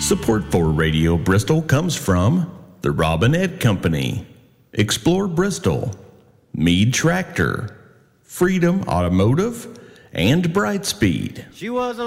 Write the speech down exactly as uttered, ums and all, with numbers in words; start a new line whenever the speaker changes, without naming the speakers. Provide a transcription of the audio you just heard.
Support for Radio Bristol comes from the Robinette Company, Explore Bristol, Mead Tractor, Freedom Automotive, and Brightspeed.
She was a